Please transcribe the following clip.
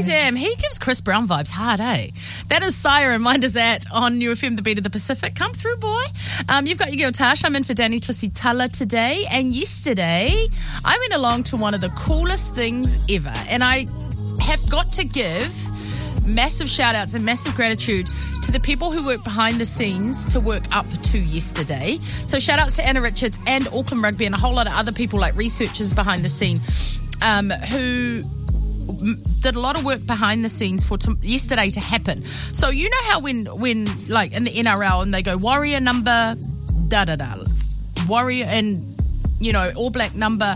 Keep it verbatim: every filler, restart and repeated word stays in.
Hey, damn, he gives Chris Brown vibes hard, eh? That is Sire and Mind Is At on New F M, the beat of the Pacific. Come through, boy. Um, you've got your girl Tash. I'm in for Danny Tusi Tala today. And yesterday, I went along to one of the coolest things ever. And I have got to give massive shout outs and massive gratitude to the people who work behind the scenes to work up to yesterday. So shout outs to Anna Richards and Auckland Rugby and a whole lot of other people like researchers behind the scene um, who did a lot of work behind the scenes for t- yesterday to happen. So you know how when, when like in the N R L and they go warrior number da da da, warrior and, you know, All Black number